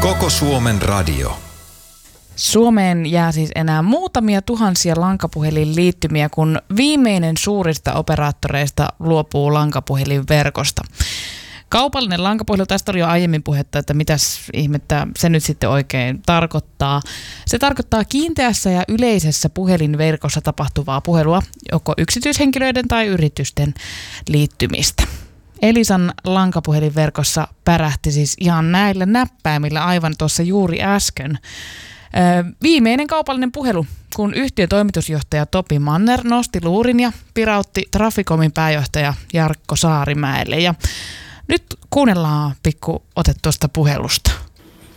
Koko Suomen radio. Suomeen jää siis enää muutamia tuhansia lankapuhelinliittymiä, kun viimeinen suurista operaattoreista luopuu lankapuhelinverkosta. Kaupallinen lankapuhelu, tästä oli jo aiemmin puhetta, että mitäs ihmettä se nyt sitten oikein tarkoittaa. Se tarkoittaa kiinteässä ja yleisessä puhelinverkossa tapahtuvaa puhelua, joko yksityishenkilöiden tai yritysten liittymistä. Elisan lankapuhelinverkossa pärähti siis ihan näillä näppäimillä aivan tuossa juuri äsken. Viimeinen kaupallinen puhelu, kun yhtiön toimitusjohtaja Topi Manner nosti luurin ja pirautti Traficomin pääjohtaja Jarkko Saarimäelle. Ja nyt kuunnellaan pikku ote tuosta puhelusta.